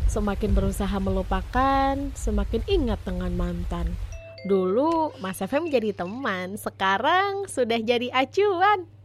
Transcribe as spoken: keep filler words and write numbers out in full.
Semakin berusaha melupakan, semakin ingat dengan mantan. Dulu Mas F M jadi teman, sekarang sudah jadi acuan.